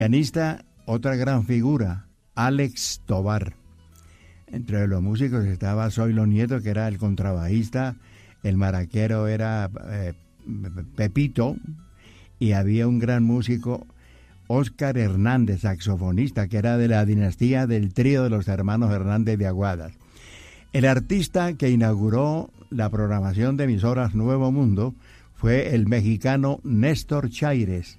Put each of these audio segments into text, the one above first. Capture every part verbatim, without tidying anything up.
Pianista, otra gran figura, Alex Tovar. Entre los músicos estaba Zoilo Nieto, que era el contrabajista, el maraquero era eh, Pepito, y había un gran músico, Óscar Hernández, saxofonista, que era de la dinastía del trío de los hermanos Hernández de Aguadas. El artista que inauguró la programación de emisoras Nuevo Mundo fue el mexicano Néstor Chaires.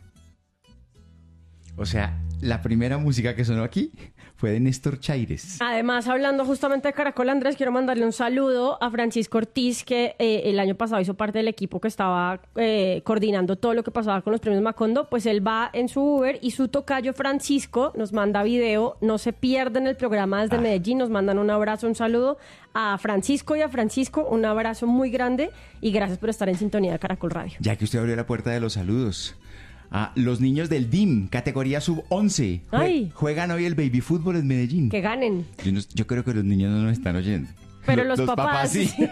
O sea, la primera música que sonó aquí fue de Néstor Chaires. Además, hablando justamente de Caracol, Andrés, quiero mandarle un saludo a Francisco Ortiz, que eh, el año pasado hizo parte del equipo que estaba eh, coordinando todo lo que pasaba con los premios Macondo. Pues él va en su Uber y su tocayo Francisco nos manda video. No se pierden el programa desde ah. Medellín. Nos mandan un abrazo, un saludo a Francisco y a Francisco. Un abrazo muy grande y gracias por estar en sintonía de Caracol Radio. Ya que usted abrió la puerta de los saludos, a los niños del D I M, categoría sub once, Jue- juegan hoy el baby fútbol en Medellín. Que ganen. Yo, no, yo creo que los niños no nos están oyendo. Pero los, los papás, papás sí. sí.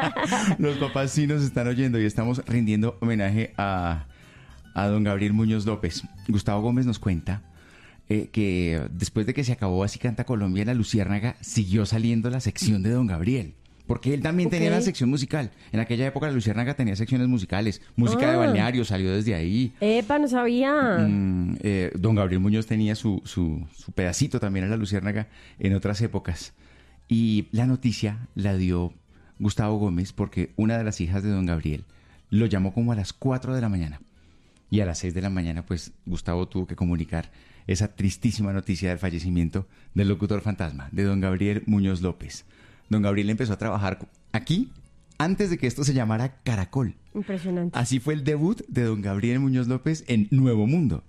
Los papás sí nos están oyendo y estamos rindiendo homenaje a, a don Gabriel Muñoz López. Gustavo Gómez nos cuenta eh, que después de que se acabó Así Canta Colombia en La Luciérnaga, siguió saliendo la sección de don Gabriel. Porque él también okay. tenía una sección musical. En aquella época La Luciérnaga tenía secciones musicales. Música ah. de balneario salió desde ahí. ¡Epa, no sabía! Mm, eh, don Gabriel Muñoz tenía su, su, su pedacito también en La Luciérnaga en otras épocas. Y la noticia la dio Gustavo Gómez porque una de las hijas de don Gabriel lo llamó como a las cuatro de la mañana. Y a las seis de la mañana, pues, Gustavo tuvo que comunicar esa tristísima noticia del fallecimiento del locutor fantasma, de don Gabriel Muñoz López. Don Gabriel empezó a trabajar aquí antes de que esto se llamara Caracol. Impresionante. Así fue el debut de don Gabriel Muñoz López en Nuevo Mundo.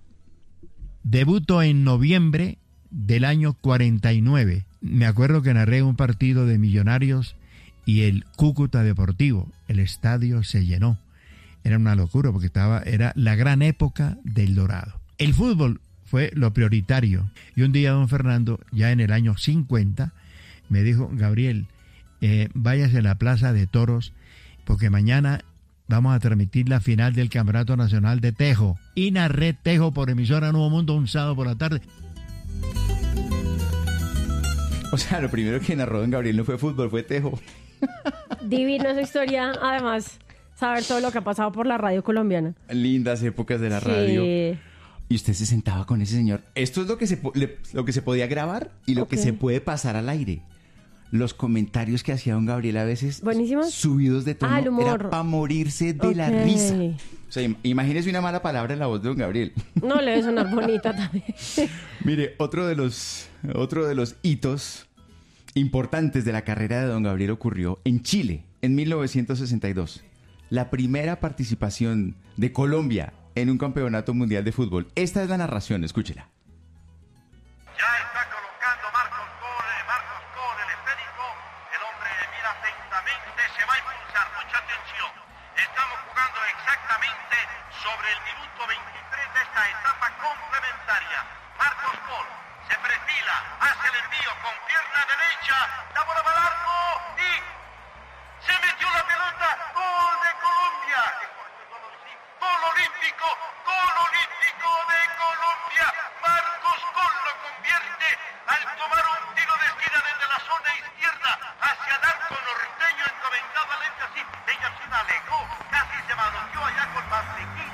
Debutó en noviembre del año cuarenta y nueve. Me acuerdo que narré un partido de Millonarios y el Cúcuta Deportivo. El estadio se llenó. Era una locura porque estaba, era la gran época del Dorado. El fútbol fue lo prioritario. Y un día don Fernando, ya en el año cincuenta, me dijo, Gabriel, eh, váyase a la Plaza de Toros porque mañana vamos a transmitir la final del Campeonato Nacional de Tejo. Y narré Tejo por emisora Nuevo Mundo un sábado por la tarde. O sea, lo primero que narró don Gabriel no fue fútbol, fue Tejo. Divino esa historia, además, saber todo lo que ha pasado por la radio colombiana. Lindas épocas de la sí. radio. Y usted se sentaba con ese señor. Esto es lo que se, le, lo que se podía grabar y lo okay. que se puede pasar al aire. Los comentarios que hacía don Gabriel a veces ¿buenísimos? Subidos de tono, ah, el humor. Era para morirse de okay. la risa. O sea, imagínese una mala palabra en la voz de don Gabriel. No, le debe sonar bonita también. Mire, otro de los otro de los hitos importantes de la carrera de don Gabriel ocurrió en Chile en mil novecientos sesenta y dos. La primera participación de Colombia en un campeonato mundial de fútbol. Esta es la narración, escúchela. Ya está colocando Marcos Cole, Marcos Cole, el esférico. El hombre mira atentamente, se va a impulsar, mucha atención. Estamos jugando exactamente sobre el minuto veintitrés de esta etapa complementaria. Marcos Cole se perfila, hace el envío con pierna derecha, la bola va al arco y se metió la pelota. Gol de Colombia. Gol olímpico, gol olímpico de Colombia. Marcos Col lo convierte al tomar un tiro de esquina desde la zona izquierda hacia el arco norteño encomendado al éxtasis. Ella se alegó, casi se manoteó allá con Marlequín.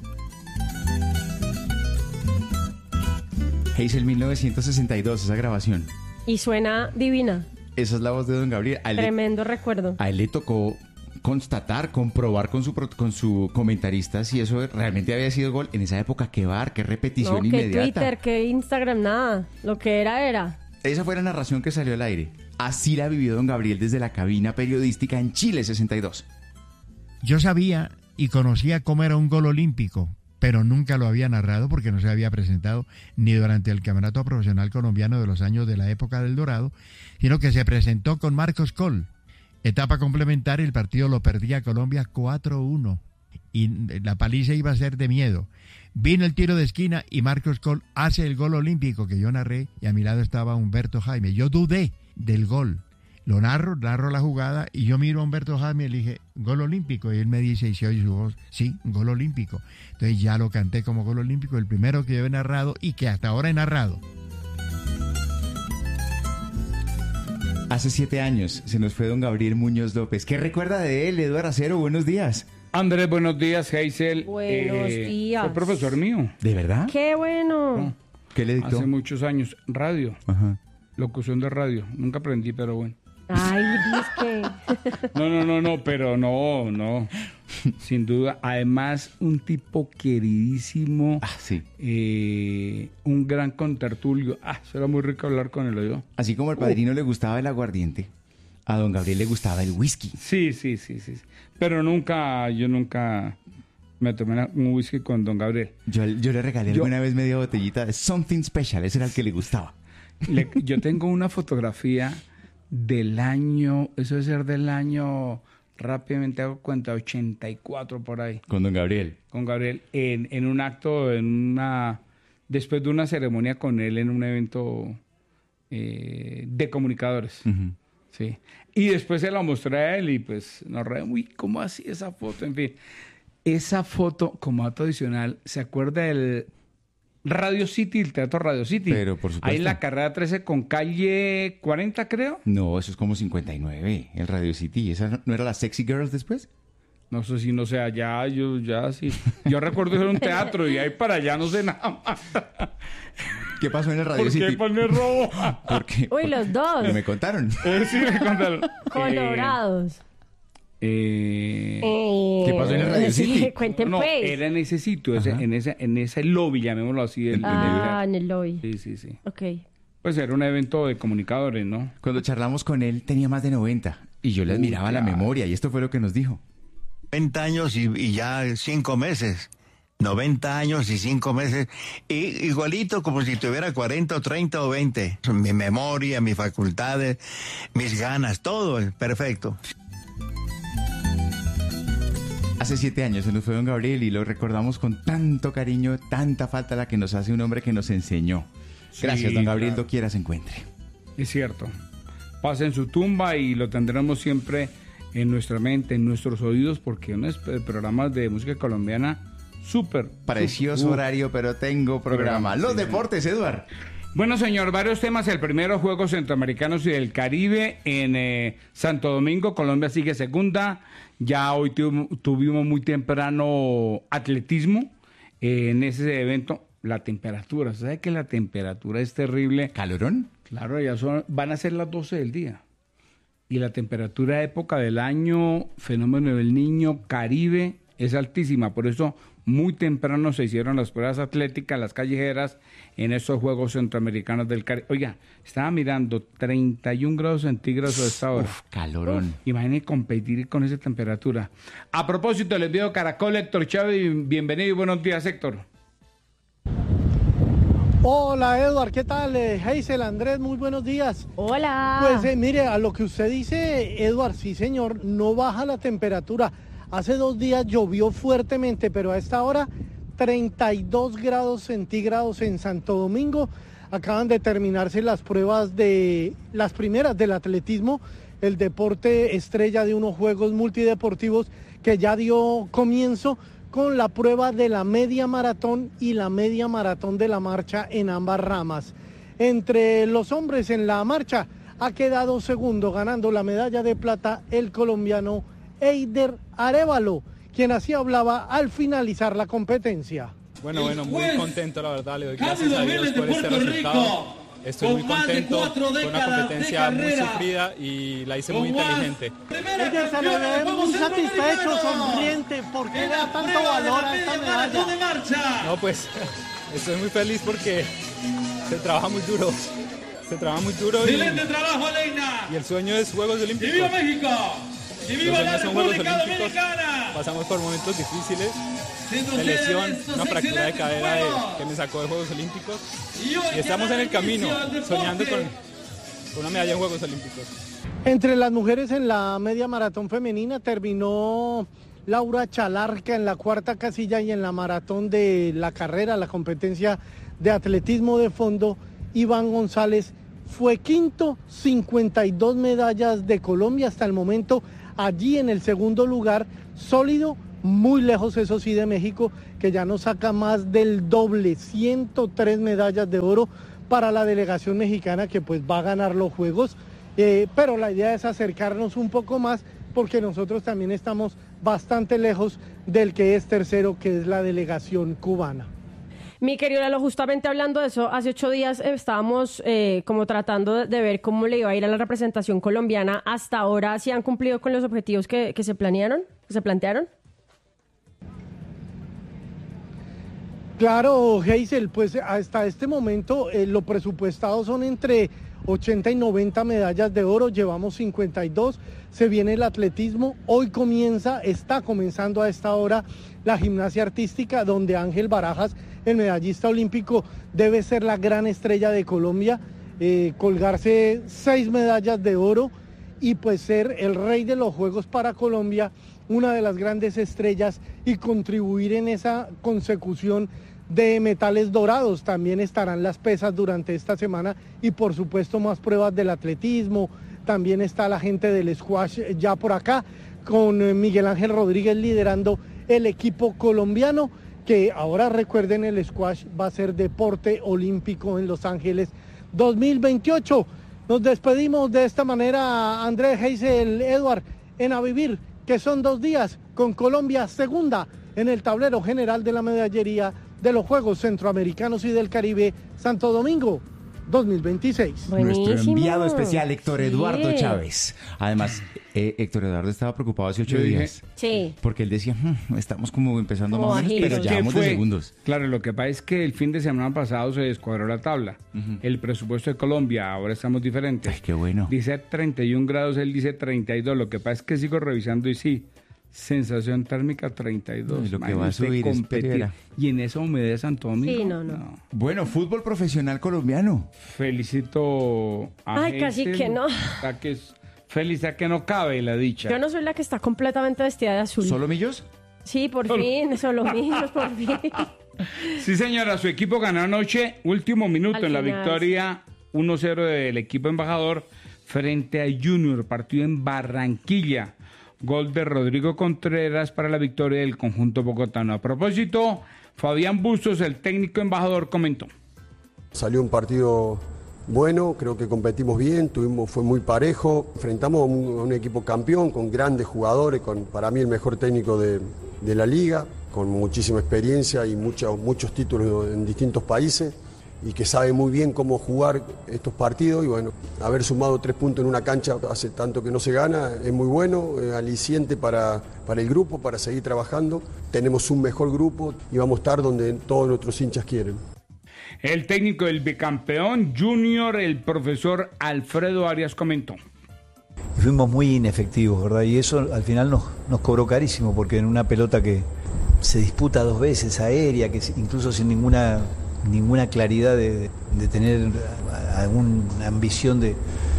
Hazel mil novecientos sesenta y dos, esa grabación. Y suena divina. Esa es la voz de don Gabriel. A Tremendo le, recuerdo. A él le tocó constatar, comprobar con su con su comentarista si eso realmente había sido gol. En esa época, qué bar, qué repetición no, inmediata. Qué Twitter, qué Instagram, nada. Lo que era, era. Esa fue la narración que salió al aire. Así la vivió don Gabriel desde la cabina periodística en Chile sesenta y dos. Yo sabía y conocía cómo era un gol olímpico, pero nunca lo había narrado porque no se había presentado ni durante el Campeonato Profesional Colombiano de los años de la época del Dorado, sino que se presentó con Marcos Col. Etapa complementaria, el partido lo perdía Colombia cuatro uno y la paliza iba a ser de miedo. Vino el tiro de esquina y Marcos Col hace el gol olímpico que yo narré y a mi lado estaba Humberto Jaime. Yo dudé del gol. Lo narro, narro la jugada y yo miro a Humberto Jaime y le dije, gol olímpico. Y él me dice, y se oye su voz, sí, gol olímpico. Entonces ya lo canté como gol olímpico, el primero que yo he narrado y que hasta ahora he narrado. Hace siete años se nos fue don Gabriel Muñoz López. ¿Qué recuerda de él, Eduardo Acero? Buenos días. Andrés, buenos días, Hazel. Buenos eh, días. Fue profesor mío. ¿De verdad? ¡Qué bueno! No, ¿Qué le dictó? hace muchos años. Radio. Ajá. Locución de radio. Nunca aprendí, pero bueno. Ay, disque. No, no, no, no, pero no, no. Sin duda. Además, un tipo queridísimo. Ah, sí. eh, un gran contertulio. Ah, será muy rico hablar con él, yo. Así como al padrino le gustaba el aguardiente, a don Gabriel le gustaba el whisky. Sí, sí, sí, sí. Pero nunca, yo nunca me tomé una- un whisky con don Gabriel. Yo, yo le regalé Yo- alguna vez media botellita de Something Special, ese era el que le gustaba. Le- yo tengo una fotografía del año, eso debe ser del año, rápidamente hago cuenta, ochenta y cuatro por ahí, Con don Gabriel. con Gabriel, en, en un acto, en una, después de una ceremonia con él en un evento eh, de comunicadores. Ujú. Sí. Y después se la mostré a él y pues nos reímos, uy, ¿cómo así esa foto? En fin, esa foto, como dato adicional, ¿se acuerda del Radio City, el Teatro Radio City? Pero, por supuesto. Ahí en la carrera trece con calle cuarenta, creo. No, eso es como cincuenta y nueve, el Radio City. ¿Esa no- no era la Sexy Girls después? No sé si no sé, allá yo ya sí. Yo recuerdo que era un teatro y ahí para allá no sé nada más. ¿Qué pasó en el Radio ¿Por City? qué poner robo? Porque, Uy, los dos. no me contaron. Eh, sí, me contaron. Colorados. Eh, eh, Eh, ¿Qué pasó en el Radio sí, City? cuenten no, pues. era en ese sitio, ese- Ajá. en, ese, en ese lobby, llamémoslo así. del- del- Ah, en el lobby. Sí, sí, sí. Ok. Pues era un evento de comunicadores, ¿no? Cuando charlamos con él tenía más de noventa y yo le Uy, admiraba la claro. memoria y esto fue lo que nos dijo. noventa años y, y ya cinco meses. noventa años y cinco meses. Y igualito como si tuviera cuarenta o treinta o veinte. Mi memoria, mis facultades, mis ganas, todo es perfecto. Hace siete años se nos fue don Gabriel y lo recordamos con tanto cariño, tanta falta la que nos hace un hombre que nos enseñó. Gracias, Sí, don Gabriel, claro. doquiera se encuentre. Es cierto. Pasa en su tumba y lo tendremos siempre en nuestra mente, en nuestros oídos, porque unos programas de música colombiana súper. Precioso súper- horario, pero tengo programa. Programa, Los sí, deportes, Eduard. Bueno, señor, varios temas. El primero, Juegos Centroamericanos y del Caribe en eh, Santo Domingo. Colombia sigue segunda. Ya hoy tu- tuvimos muy temprano atletismo eh, en ese evento. La temperatura, ¿sabe que la temperatura es terrible? ¿Calorón? Claro, ya son, van a ser las doce del día. Y la temperatura época del año, fenómeno del Niño, Caribe, es altísima. Por eso, muy temprano se hicieron las pruebas atléticas, las callejeras, en estos Juegos Centroamericanos del Caribe. Oiga, estaba mirando treinta y un grados centígrados a esta hora. Uf, calorón. Imagínense competir con esa temperatura. A propósito, les envío Caracol, Héctor Chávez. Bienvenido y buenos días, Héctor. Hola Edward, ¿qué tal? Eh, Hazel, Andrés, muy buenos días. Hola. Pues eh, mire, a lo que usted dice, Edward, sí señor, no baja la temperatura. Hace dos días llovió fuertemente, pero a esta hora treinta y dos grados centígrados en Santo Domingo. Acaban de terminarse las pruebas de las primeras del atletismo, el deporte estrella de unos Juegos Multideportivos que ya dio comienzo con la prueba de la media maratón y la media maratón de la marcha en ambas ramas. Entre los hombres en la marcha ha quedado segundo, ganando la medalla de plata el colombiano Eider Arévalo, quien así hablaba al finalizar la competencia. Bueno, bueno, muy contento, la verdad, le doy gracias a Dios por este resultado. Estoy muy contento, fue una competencia muy sufrida y la hice muy inteligente. Eider, se le ve muy satisfecho, sonriente, ¿por qué le da tanto valor a esta medalla? No, pues estoy muy feliz porque se trabaja muy duro, se trabaja muy duro y, Excelente trabajo, Leina. y el sueño es Juegos Olímpicos. ¡Y viva México! ¡Y Los viva la sueños son Juegos República Olímpicos, Dominicana! pasamos por momentos difíciles, Siendo de ustedes lesión, estos una fractura de excelentes cadera de- juegos. que me sacó de Juegos Olímpicos Y hoy y estamos que en el dan camino, inicio al deporte. soñando con, con una medalla en Juegos Olímpicos. Entre las mujeres en la media maratón femenina terminó Laura Chalarca en la cuarta casilla y en la maratón de la carrera, la competencia de atletismo de fondo, Iván González fue quinto, cincuenta y dos medallas de Colombia hasta el momento allí en el segundo lugar, sólido, muy lejos eso sí de México, que ya nos saca más del doble, ciento tres medallas de oro para la delegación mexicana que pues va a ganar los Juegos, eh, pero la idea es acercarnos un poco más porque nosotros también estamos bastante lejos del que es tercero, que es la delegación cubana. Mi querido Lalo, justamente hablando de eso, hace ocho días eh, estábamos eh, como tratando de, de ver cómo le iba a ir a la representación colombiana. Hasta ahora, ¿sí han cumplido con los objetivos que, que se planearon, que se plantearon? Claro, Hazel, pues hasta este momento eh, lo presupuestado son entre ochenta y noventa medallas de oro, llevamos cincuenta y dos, se viene el atletismo, hoy comienza, está comenzando a esta hora la gimnasia artística, donde Ángel Barajas, el medallista olímpico, debe ser la gran estrella de Colombia, eh, colgarse seis medallas de oro y pues ser el rey de los Juegos para Colombia, una de las grandes estrellas y contribuir en esa consecución de metales dorados. También estarán las pesas durante esta semana y por supuesto más pruebas del atletismo. También está la gente del squash ya por acá, con Miguel Ángel Rodríguez liderando el equipo colombiano, que ahora recuerden, el squash va a ser deporte olímpico en Los Ángeles dos mil veintiocho. Nos despedimos de esta manera, Andrés, Hazel, Edward, en A Vivir, que son dos días con Colombia segunda en el tablero general de la medallería de los Juegos Centroamericanos y del Caribe Santo Domingo dos mil veintiséis. Buenísimo. Nuestro enviado especial, Héctor Sí. Eduardo Chávez. Además, eh, Héctor Eduardo estaba preocupado hace ocho Yo dije- días. Sí. Porque él decía, "Hmm, estamos como empezando Como más o menos, bajitos. pero Es ya que vamos de fue- segundos". Claro, lo que pasa es que el fin de semana pasado se descuadró la tabla. El presupuesto de Colombia, ahora estamos diferentes. Ay, qué bueno. Dice treinta y un grados, él dice treinta y dos. Lo que pasa es que sigo revisando y sí, sensación térmica treinta y dos. No, y lo que Imagínese va a subir es competir. Pereira. Y en esa humedad de Santo Domingo. Sí, no, no. Bueno, fútbol profesional colombiano. Felicito a Ay, casi Hazel, que no. a que es- Feliz a que no cabe la dicha. Yo no soy la que está completamente vestida de azul. ¿Solo Millos? Sí, por Solo- fin, solo míos, por fin. Sí, señora, su equipo ganó anoche, último minuto Al en la final. victoria uno cero del equipo embajador frente a Junior, partido en Barranquilla. Gol de Rodrigo Contreras para la victoria del conjunto bogotano. A propósito, Fabián Bustos, el técnico embajador, comentó. Salió un partido bueno, creo que competimos bien, tuvimos, fue muy parejo, enfrentamos a un, a un equipo campeón con grandes jugadores, con para mí el mejor técnico de, de la liga, con muchísima experiencia y muchos muchos títulos en distintos países y que sabe muy bien cómo jugar estos partidos y bueno, haber sumado tres puntos en una cancha hace tanto que no se gana, es muy bueno, es aliciente para, para el grupo, para seguir trabajando, tenemos un mejor grupo y vamos a estar donde todos nuestros hinchas quieren. El técnico del bicampeón Junior, el profesor Alfredo Arias, comentó. Fuimos muy inefectivos, ¿verdad? Y eso al final nos, nos cobró carísimo, porque en una pelota que se disputa dos veces, aérea, que incluso sin ninguna, ninguna claridad de, de tener alguna ambición de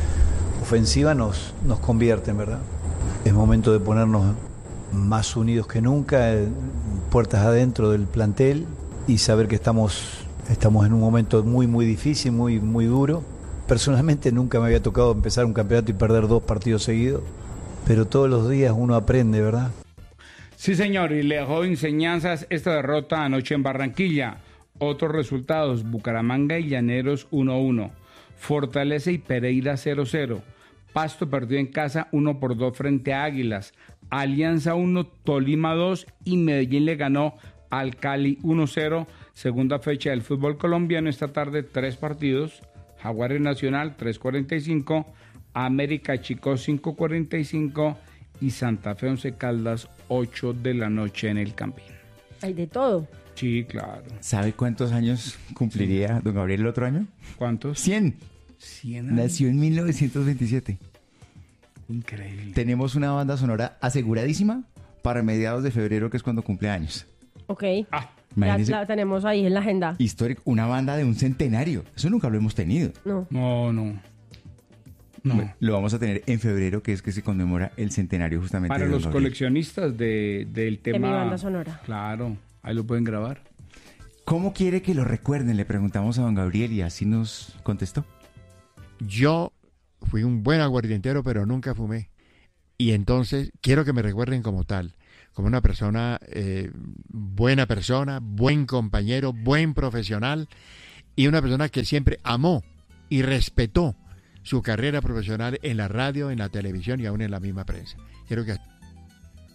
ofensiva, nos, nos convierten, ¿verdad? Es momento de ponernos más unidos que nunca, puertas adentro del plantel y saber que estamos, estamos en un momento muy, muy difícil, muy, muy duro. Personalmente nunca me había tocado empezar un campeonato y perder dos partidos seguidos, pero todos los días uno aprende, ¿verdad? Sí, señor, y le dejó enseñanzas esta derrota anoche en Barranquilla. Otros resultados: Bucaramanga y Llaneros uno uno, Fortaleza y Pereira cero cero, Pasto perdió en casa uno por dos frente a Águilas, Alianza uno, Tolima dos y Medellín le ganó al Cali uno cero. Segunda fecha del fútbol colombiano esta tarde, tres partidos: Jaguares Nacional tres cuarenta y cinco, América Chico cinco cuarenta y cinco y Santa Fe Once Caldas ocho de la noche en el Campín. Hay de todo. Sí, claro. ¿Sabe cuántos años cumpliría don Gabriel el otro año? ¿Cuántos? cien. cien años. Nació en mil novecientos veintisiete. Increíble. Tenemos una banda sonora aseguradísima para mediados de febrero, que es cuando cumple años. Ok. Ah, Ya Imagínese, la tenemos ahí en la agenda. histórico, una banda de un centenario. Eso nunca lo hemos tenido. No. no, no. No. Bueno, lo vamos a tener en febrero, que es que se conmemora el centenario justamente Para de don los Gabriel. coleccionistas de, del tema. mi banda sonora. Claro, ahí lo pueden grabar. ¿Cómo quiere que lo recuerden? Le preguntamos a don Gabriel y así nos contestó. Yo fui un buen aguardientero, pero nunca fumé. y entonces quiero que me recuerden como tal, como una persona, eh, buena persona, buen compañero, buen profesional y una persona que siempre amó y respetó su carrera profesional en la radio, en la televisión y aún en la misma prensa. Quiero que